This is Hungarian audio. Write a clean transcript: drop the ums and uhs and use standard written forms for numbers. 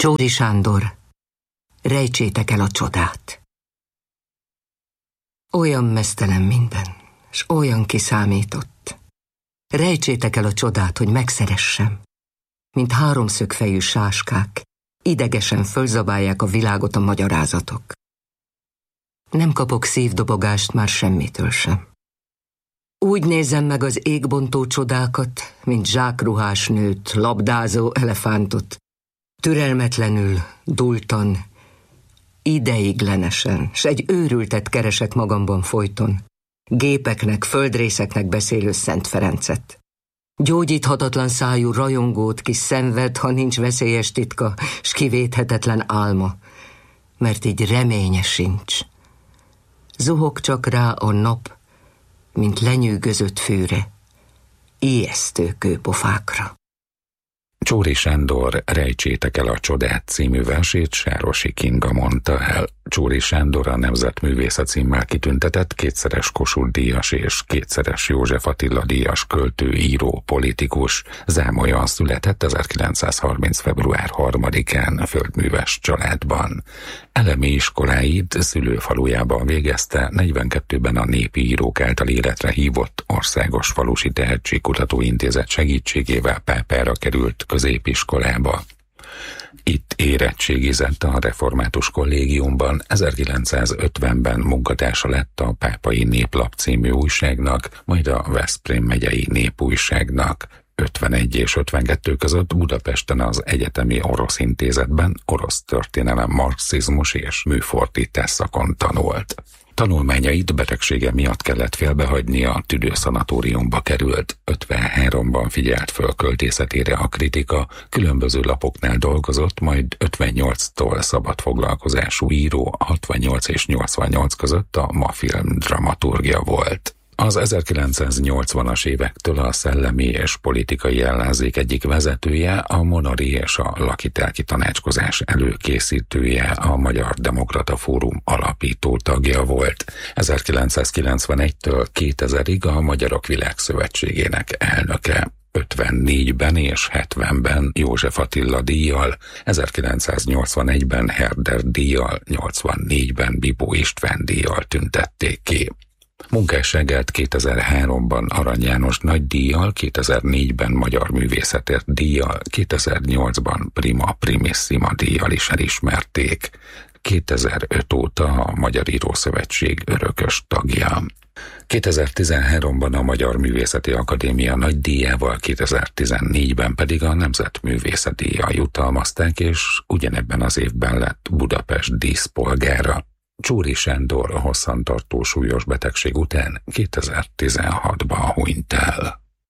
Csóri Sándor, rejtsétek el a csodát. Olyan meztelen minden, s olyan kiszámított. Rejtsétek el a csodát, hogy megszeressem. Mint háromszögfejű sáskák, idegesen fölzabálják a világot a magyarázatok. Nem kapok szívdobogást már semmitől sem. Úgy nézem meg az égbontó csodákat, mint zsákruhás nőt, labdázó elefántot, türelmetlenül, dúltan, ideiglenesen, s egy őrültet keresek magamban folyton, gépeknek, földrészeknek beszélő Szent Ferencet. Gyógyíthatatlan szájú rajongót, ki szenved, ha nincs veszélyes titka, s kivéthetetlen álma, mert így reménye sincs. Zuhog csak rá a nap, mint lenyűgözött fűre, ijesztő kőpofákra. Csóri Sándor Rejtsétek el a csodát című versét Sárosi Kinga mondta el. Csóri Sándor a Nemzetművésze címmel kitüntetett kétszeres Kossuth-díjas és kétszeres József Attila díjas költő, író, politikus. Zámolyon született 1930. február 3-án földműves családban. Elemi iskoláit szülőfalujában végezte, 42-ben a Népi Írók által életre hívott Országos Falusi Tehetségkutató Intézet segítségével Pápára került középiskolába. Itt érettségizett a Református Kollégiumban, 1950-ben munkatársa lett a Pápai Néplap című újságnak, majd a Veszprém megyei Népújságnak. 51 és 52 között Budapesten az Egyetemi Orosz Intézetben orosz történelem, marxizmus és műfordítás szakon tanult. Tanulmányait betegsége miatt kellett félbehagynia, tüdőszanatóriumba került, 53-ban figyelt föl költészetére a kritika, különböző lapoknál dolgozott, majd 58-tól szabadfoglalkozású író, 68 és 88 között a Mafilm dramaturgja volt. Az 1980-as évektől a szellemi és politikai ellenzék egyik vezetője, a Monori és a Lakitelki tanácskozás előkészítője, a Magyar Demokrata Fórum alapító tagja volt. 1991-től 2000-ig a Magyarok Világszövetségének elnöke. 54-ben és 70-ben József Attila díjjal, 1981-ben Herder díjjal, 84-ben Bibó István díjjal tüntették ki. Munkásságát 2003-ban Arany János nagydíjjal, 2004-ben Magyar Művészetért díjjal, 2008-ban Prima Primissima díjjal is elismerték. 2005 óta a Magyar Írószövetség örökös tagja. 2013-ban a Magyar Művészeti Akadémia nagydíjával, 2014-ben pedig a Nemzetművészeti díjjal jutalmazták, és ugyanebben az évben lett Budapest díszpolgára. Csóri Sándor a hosszantartó súlyos betegség után 2016-ban hunyt el.